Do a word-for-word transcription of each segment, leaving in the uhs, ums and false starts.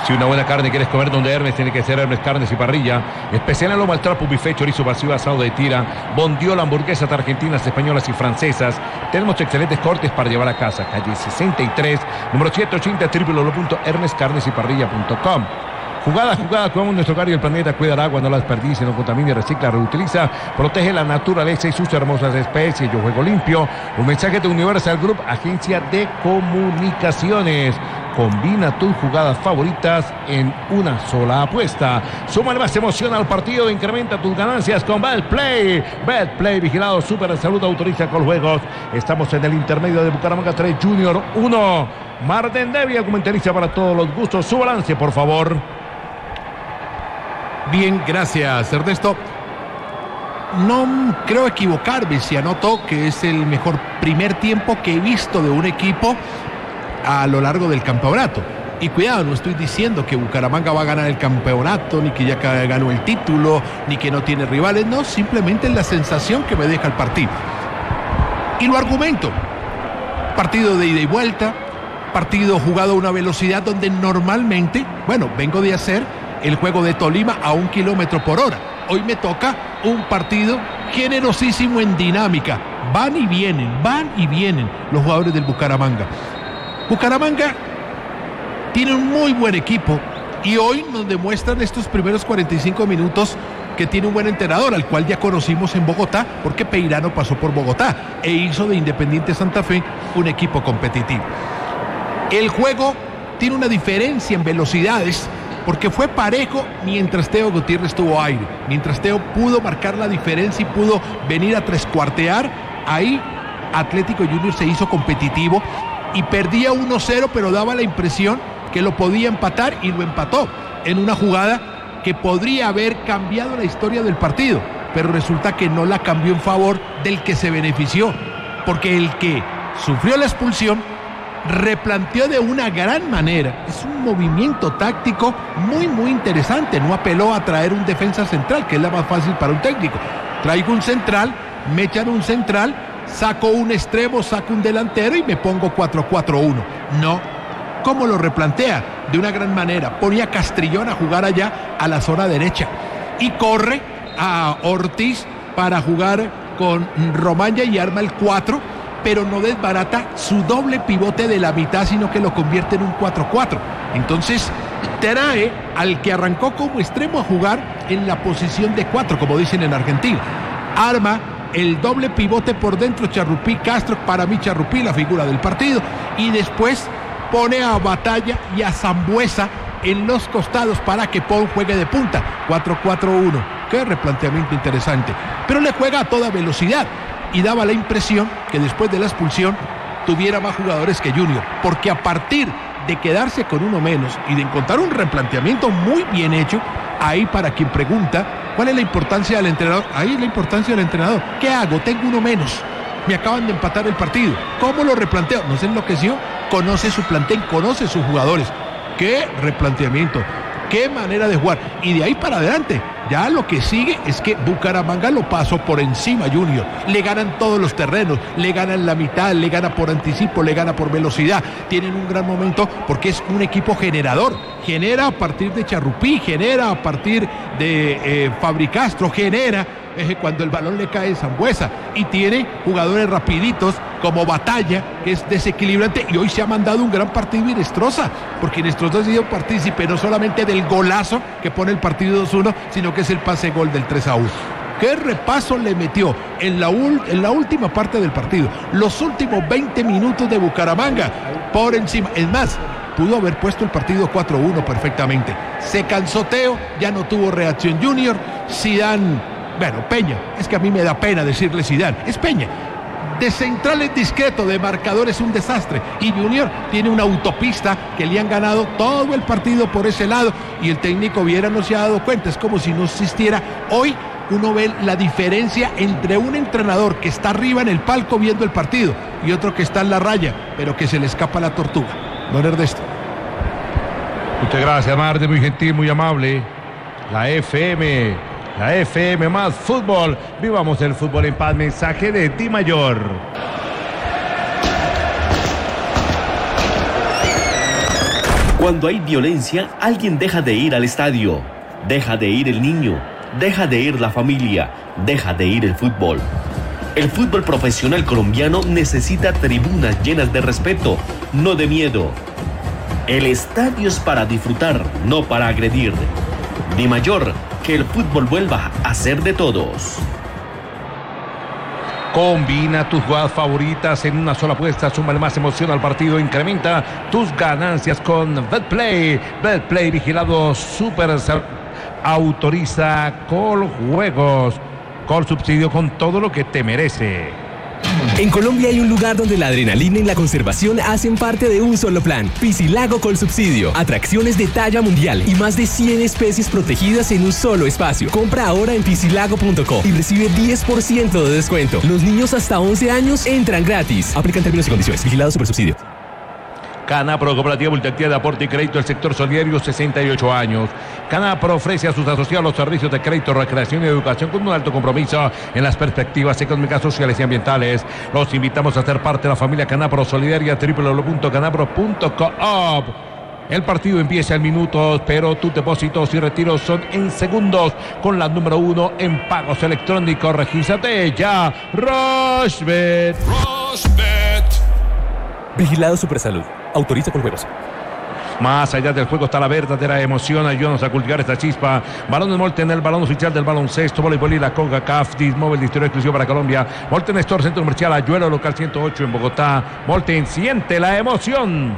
Si una buena carne quieres comer donde Hermes, tiene que ser Hermes Carnes y Parrilla. Especial en lomo al trapo, buffet, chorizo vacío, asado de tira, bondiola, hamburguesas argentinas, españolas y francesas. Tenemos excelentes cortes para llevar a casa. Calle sesenta y tres, número ciento ochenta, w w w punto hermes carnes y parrilla punto com. Jugada, jugada, cuidamos nuestro hogar y el planeta, cuida el agua, no la desperdicie, no contamine, recicla, reutiliza, protege la naturaleza y sus hermosas especies. Yo juego limpio. Un mensaje de Universal Group, agencia de comunicaciones. Combina tus jugadas favoritas en una sola apuesta. Suma más emoción al partido e incrementa tus ganancias con Betplay. Betplay, vigilado, Super Salud, autoriza con juegos. Estamos en el intermedio de Bucaramanga tres Junior uno. Marden Devia, comentarista para todos los gustos. Su balance, por favor. Bien, gracias, Ernesto. No creo equivocarme si anoto que es el mejor primer tiempo que he visto de un equipo a lo largo del campeonato. Y cuidado, no estoy diciendo que Bucaramanga va a ganar el campeonato, ni que ya ganó el título, ni que no tiene rivales. No, simplemente es la sensación que me deja el partido. Y lo argumento. Partido de ida y vuelta, partido jugado a una velocidad donde normalmente, bueno, vengo de hacer el juego de Tolima a un kilómetro por hora. Hoy me toca un partido generosísimo en dinámica. Van y vienen, van y vienen los jugadores del Bucaramanga. Bucaramanga tiene un muy buen equipo y hoy nos demuestran estos primeros cuarenta y cinco minutos que tiene un buen entrenador, al cual ya conocimos en Bogotá, porque Peirano pasó por Bogotá e hizo de Independiente Santa Fe un equipo competitivo. El juego tiene una diferencia en velocidades, porque fue parejo mientras Teo Gutiérrez tuvo aire, mientras Teo pudo marcar la diferencia y pudo venir a trescuartear. Ahí Atlético Junior se hizo competitivo y perdía uno cero, pero daba la impresión que lo podía empatar y lo empató en una jugada que podría haber cambiado la historia del partido, pero resulta que no la cambió en favor del que se benefició, porque el que sufrió la expulsión replanteó de una gran manera. Es un movimiento táctico muy muy interesante. No apeló a traer un defensa central, que es la más fácil para un técnico. Traigo un central, me echan un central, saco un extremo, saco un delantero y me pongo cuatro cuatro uno. No. ¿Cómo lo replantea? De una gran manera. Ponía a Castrillón a jugar allá a la zona derecha y corre a Ortiz para jugar con Romaña y arma el cuatro, pero no desbarata su doble pivote de la mitad, sino que lo convierte en un cuatro cuatro. Entonces trae al que arrancó como extremo a jugar en la posición de cuatro, como dicen en Argentina. Arma el doble pivote por dentro, Charrupí Castro, para mí Charrupí la figura del partido, y después pone a Batalla y a Zambuesa en los costados para que Pon juegue de punta. cuatro cuatro uno. Qué replanteamiento interesante. Pero le juega a toda velocidad y daba la impresión que después de la expulsión tuviera más jugadores que Junior, porque a partir de quedarse con uno menos y de encontrar un replanteamiento muy bien hecho, ahí para quien pregunta cuál es la importancia del entrenador, ahí es la importancia del entrenador. ¿Qué hago? Tengo uno menos. Me acaban de empatar el partido. ¿Cómo lo replanteo? No se enloqueció. Conoce su plantel, conoce sus jugadores. ¡Qué replanteamiento! ¡Qué manera de jugar! Y de ahí para adelante, ya lo que sigue es que Bucaramanga lo pasó por encima Junior. Le ganan todos los terrenos, le ganan la mitad, le gana por anticipo, le gana por velocidad. Tienen un gran momento porque es un equipo generador. Genera a partir de Charrupí, genera a partir de eh, Fabricastro, genera eh, cuando el balón le cae en Zambuesa. Y tiene jugadores rapiditos como Batalla, que es desequilibrante, y hoy se ha mandado un gran partido Inestrosa, porque Inestrosa ha sido partícipe no solamente del golazo que pone el partido dos uno, sino que es el pase gol del tres a uno. ¿Qué repaso le metió en la, ul- en la última parte del partido? Los últimos veinte minutos de Bucaramanga por encima. Es más, pudo haber puesto el partido cuatro uno perfectamente. Se cansó Teo, ya no tuvo reacción Junior. Zidane, bueno, Peña, es que a mí me da pena decirle Zidane, es Peña. De central es discreto, de marcador es un desastre. Y Junior tiene una autopista que le han ganado todo el partido por ese lado. Y el técnico Viera no se ha dado cuenta, es como si no existiera. Hoy uno ve la diferencia entre un entrenador que está arriba en el palco viendo el partido y otro que está en la raya, pero que se le escapa la tortuga. Don Ernesto. Muchas gracias, Marte, muy gentil, muy amable. La F M... La F M más fútbol. Vivamos el fútbol en paz. Mensaje de Di Mayor. Cuando hay violencia, alguien deja de ir al estadio, deja de ir el niño, deja de ir la familia, deja de ir el fútbol. El fútbol profesional colombiano necesita tribunas llenas de respeto, no de miedo. El estadio es para disfrutar, no para agredir. Di Mayor, que el fútbol vuelva a ser de todos. Combina tus jugadas favoritas en una sola apuesta, súmale más emoción al partido, incrementa tus ganancias con BetPlay. BetPlay, vigilado Super, autoriza Coljuegos, Colsubsidio, con todo lo que te merece. En Colombia hay un lugar donde la adrenalina y la conservación hacen parte de un solo plan. Piscilago Colsubsidio. Atracciones de talla mundial y más de cien especies protegidas en un solo espacio. Compra ahora en piscilago punto co y recibe diez por ciento de descuento. Los niños hasta once años entran gratis. Aplican términos y condiciones. Vigilado Supersubsidio. Canapro, Cooperativa Multiactividad de Aporte y Crédito del Sector Solidario, sesenta y ocho años. Canapro ofrece a sus asociados los servicios de crédito, recreación y educación con un alto compromiso en las perspectivas económicas, sociales y ambientales. Los invitamos a ser parte de la familia Canapro Solidaria, doble u doble u doble u punto canapro punto coop. El partido empieza en minutos, pero tus depósitos y retiros son en segundos con la número uno en pagos electrónicos. Regístrate ya. Rushbet. Rushbet. Vigilado Supersalud. Autoriza con juegos. Más allá del juego está la verdadera emoción. Ayúdanos a cultivar esta chispa. Balones Molten, el balón oficial del baloncesto, voleibol y la CONCACAF. Dismóvil, distribuidor exclusivo para Colombia. Molten Store, centro comercial Ayuelo, local ciento ocho en Bogotá. Molten, siente la emoción.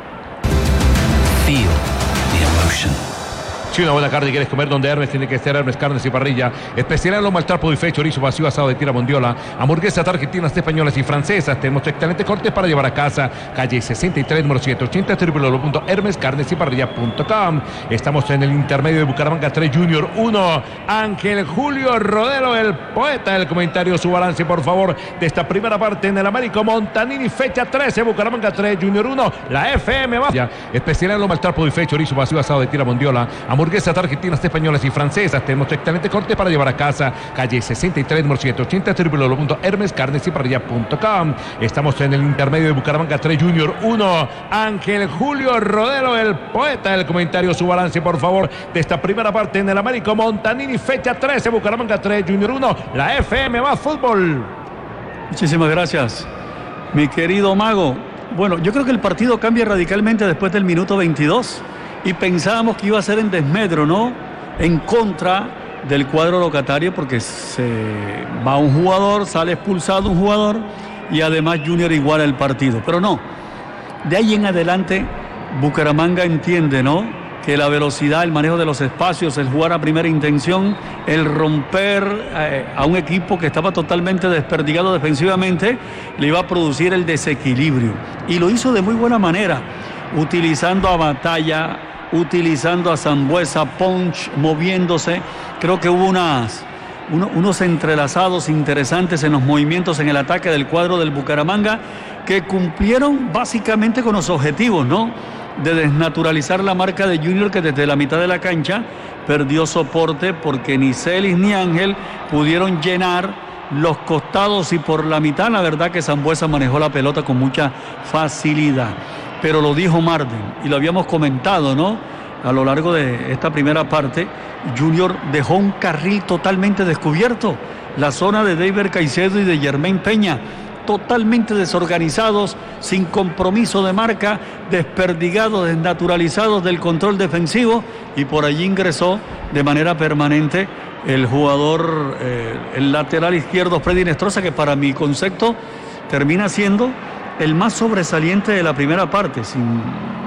Feel the emotion. Si una buena carne quieres comer, donde Hermes tiene que ser Hermes Carnes y Parrilla. Especial en lomo al trapo, buffet, chorizo vacío, asado de tira, bondiola, hamburguesas argentinas, españolas y francesas. Tenemos excelentes cortes para llevar a casa. Calle sesenta y tres, número ciento ochenta, doble u doble u doble u punto hermes carnes y parrilla punto com. Estamos en el intermedio de Bucaramanga tres Junior uno. Ángel Julio Rodelo, el poeta del comentario, su balance, por favor, de esta primera parte en el Américo Montanini, fecha trece, Bucaramanga tres Junior uno. La F M va. Especial en lomo al trapo, buffet, chorizo vacío, asado de tira, bondiola, hamburguesas argentinas, españolas y francesas. Tenemos excelentes cortes para llevar a casa. Calle sesenta y tres, número ciento ochenta, doble u doble u doble u punto hermes carnes y parrilla punto com. Estamos en el intermedio de Bucaramanga tres Junior uno. Ángel Julio Rodelo, el poeta del comentario, su balance, por favor, de esta primera parte en el Américo Montanini, fecha trece, Bucaramanga tres Junior uno. La F M más fútbol. Muchísimas gracias, mi querido Mago. Bueno, yo creo que el partido cambia radicalmente después del minuto veintidós. Y pensábamos que iba a ser en desmedro, ¿no? En contra del cuadro locatario, porque se va un jugador, sale expulsado un jugador y además Junior iguala el partido. Pero no, de ahí en adelante Bucaramanga entiende, ¿no? Que la velocidad, el manejo de los espacios, el jugar a primera intención, el romper eh, a un equipo que estaba totalmente desperdigado defensivamente, le iba a producir el desequilibrio. Y lo hizo de muy buena manera, utilizando a Batalla, utilizando a Sambueza, Punch, moviéndose. Creo que hubo unas, uno, unos entrelazados interesantes en los movimientos en el ataque del cuadro del Bucaramanga que cumplieron básicamente con los objetivos, ¿no? De desnaturalizar la marca de Junior, que desde la mitad de la cancha perdió soporte porque ni Celis ni Ángel pudieron llenar los costados, y por la mitad la verdad que Sambueza manejó la pelota con mucha facilidad. Pero lo dijo Marden y lo habíamos comentado, ¿no? A lo largo de esta primera parte, Junior dejó un carril totalmente descubierto. La zona de David Caicedo y de Germain Peña, totalmente desorganizados, sin compromiso de marca, desperdigados, desnaturalizados del control defensivo, y por allí ingresó de manera permanente el jugador, eh, el lateral izquierdo Freddy Nestroza, que para mi concepto termina siendo el más sobresaliente de la primera parte, sin,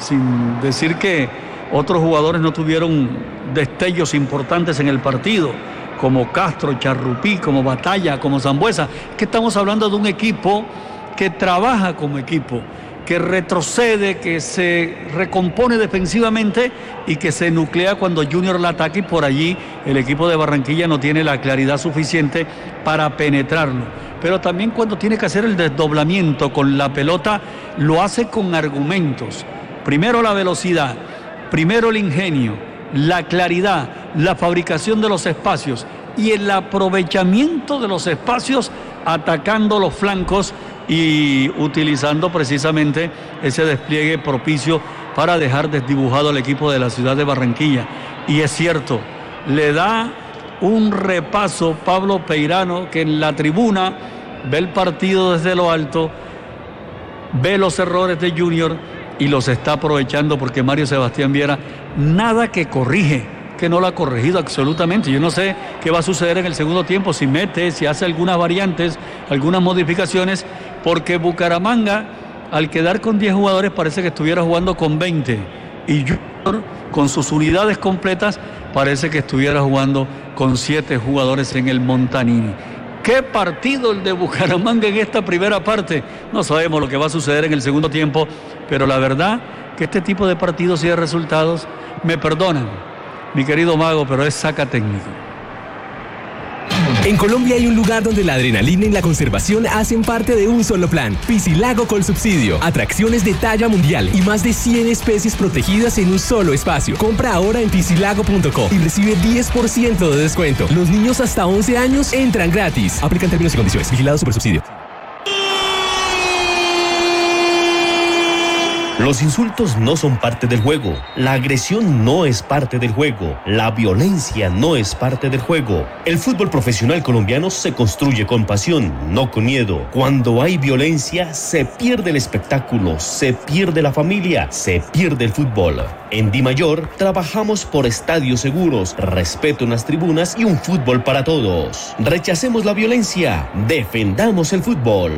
sin decir que otros jugadores no tuvieron destellos importantes en el partido, como Castro, Charrupí, como Batalla, como Sambueza. Que estamos hablando de un equipo que trabaja como equipo, que retrocede, que se recompone defensivamente y que se nuclea cuando Junior la ataca, y por allí el equipo de Barranquilla no tiene la claridad suficiente para penetrarlo. Pero también cuando tiene que hacer el desdoblamiento con la pelota, lo hace con argumentos. Primero la velocidad, primero el ingenio, la claridad, la fabricación de los espacios y el aprovechamiento de los espacios, atacando los flancos y utilizando precisamente ese despliegue propicio para dejar desdibujado al equipo de la ciudad de Barranquilla. Y es cierto, le da un repaso Pablo Peirano, que en la tribuna ve el partido desde lo alto, ve los errores de Junior y los está aprovechando, porque Mario Sebastián Viera nada que corrige, que no lo ha corregido absolutamente. Yo no sé qué va a suceder en el segundo tiempo, si mete, si hace algunas variantes, algunas modificaciones, porque Bucaramanga, al quedar con diez jugadores, parece que estuviera jugando con veinte, y Junior, con sus unidades completas, parece que estuviera jugando con siete jugadores en el Montanini. ¿Qué partido el de Bucaramanga en esta primera parte? No sabemos lo que va a suceder en el segundo tiempo, pero la verdad que este tipo de partidos y de resultados, me perdonan, mi querido Mago, pero es saca técnico. En Colombia hay un lugar donde la adrenalina y la conservación hacen parte de un solo plan. Piscilago Colsubsidio. Atracciones de talla mundial y más de cien especies protegidas en un solo espacio. Compra ahora en piscilago punto co y recibe diez por ciento de descuento. Los niños hasta once años entran gratis. Aplican términos y condiciones. Vigilado Supersubsidio. Los insultos no son parte del juego, la agresión no es parte del juego, la violencia no es parte del juego. El fútbol profesional colombiano se construye con pasión, no con miedo. Cuando hay violencia, se pierde el espectáculo, se pierde la familia, se pierde el fútbol. En Dimayor trabajamos por estadios seguros, respeto en las tribunas y un fútbol para todos. Rechacemos la violencia, defendamos el fútbol.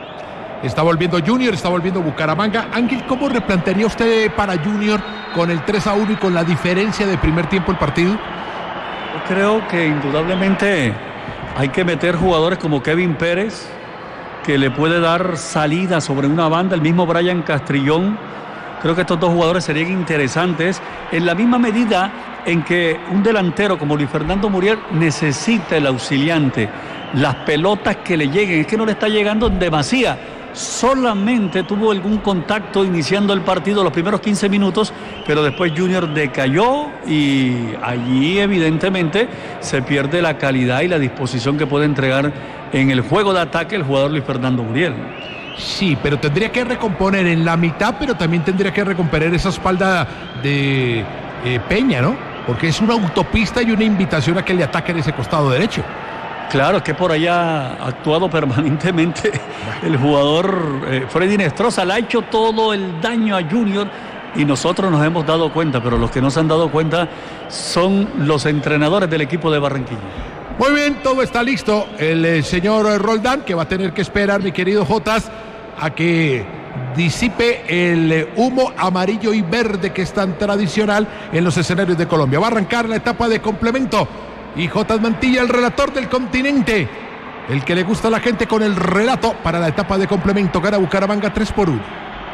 Está volviendo Junior, está volviendo Bucaramanga. Ángel, ¿cómo replantearía usted para Junior con el tres a uno y con la diferencia de primer tiempo el partido? Yo creo que indudablemente hay que meter jugadores como Kevin Pérez, que le puede dar salida sobre una banda, el mismo Brian Castrillón. Creo que estos dos jugadores serían interesantes en la misma medida en que un delantero como Luis Fernando Muriel necesita el auxiliante, las pelotas que le lleguen. Es que no le está llegando en demasía. Solamente tuvo algún contacto iniciando el partido los primeros quince minutos, pero después Junior decayó y allí evidentemente se pierde la calidad y la disposición que puede entregar en el juego de ataque el jugador Luis Fernando Muriel. Sí, pero tendría que recomponer en la mitad, pero también tendría que recomponer esa espalda de eh, Peña, ¿no? Porque es una autopista y una invitación a que le ataquen ese costado derecho. Claro, es que por allá ha actuado permanentemente el jugador eh, Freddy Nestroza, le ha hecho todo el daño a Junior y nosotros nos hemos dado cuenta, pero los que no se han dado cuenta son los entrenadores del equipo de Barranquilla. Muy bien, todo está listo. El eh, señor Roldán, que va a tener que esperar, mi querido Jotas, a que disipe el eh, humo amarillo y verde que es tan tradicional en los escenarios de Colombia. Va a arrancar la etapa de complemento. Y Jotas Mantilla, el relator del continente, el que le gusta a la gente con el relato para la etapa de complemento. Gana Bucaramanga tres por uno.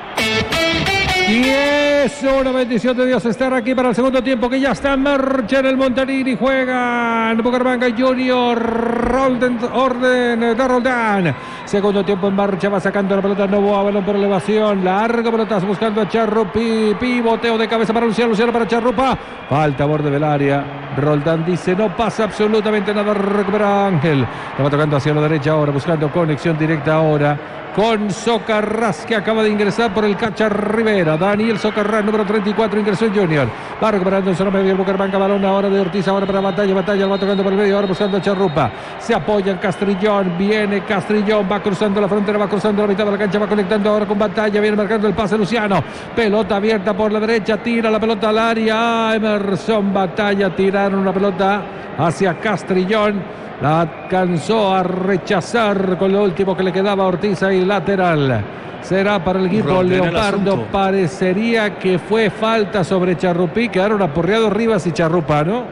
Y es una bendición de Dios estar aquí para el segundo tiempo, que ya está en marcha en el Montanini. Juegan Bucaramanga Junior. Rolden, orden de Roldán. Segundo tiempo en marcha, va sacando la pelota Novoa, balón por elevación, larga pelota buscando a Charrupi, pivoteo de cabeza para Luciano, Luciano para Charrupa, falta a borde del área. Roldán dice no pasa absolutamente nada, recupera Ángel, le va tocando hacia la derecha ahora, buscando conexión directa ahora con Socarrás, que acaba de ingresar por el Cacha Rivera. Daniel Socarrás, número treinta y cuatro, ingresó en Junior. Va recuperando en zona media el Bucaramanga, balón ahora de Ortiz, ahora para Batalla, Batalla, va tocando por el medio, ahora buscando a Charrupa. Se apoya en Castrillón, viene Castrillón, va cruzando la frontera, va cruzando la mitad de la cancha, va conectando ahora con Batalla, viene marcando el pase Luciano. Pelota abierta por la derecha, tira la pelota al área. Emerson Batalla, tiraron una pelota hacia Castrillón. La alcanzó a rechazar con lo último que le quedaba a Ortiz ahí lateral. Será para el equipo Leopardo. Parecería que fue falta sobre Charrupí. Quedaron aporreados Rivas y Charrupa, ¿no?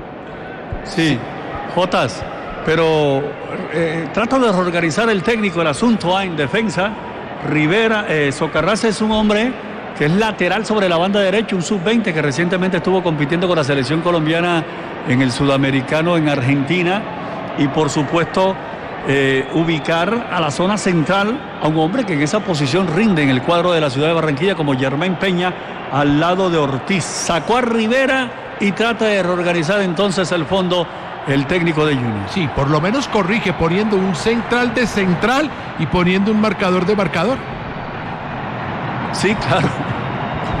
Sí, Jotas, pero eh, trata de reorganizar el técnico el asunto en defensa. Rivera, eh, Socarrás es un hombre que es lateral sobre la banda derecha, un sub veinte que recientemente estuvo compitiendo con la selección colombiana en el sudamericano en Argentina. Y por supuesto eh, ubicar a la zona central a un hombre que en esa posición rinde en el cuadro de la ciudad de Barranquilla, como Germán Peña al lado de Ortiz. Sacó a Rivera y trata de reorganizar entonces el fondo el técnico de Junior. Sí, por lo menos corrige poniendo un central de central y poniendo un marcador de marcador. Sí, claro.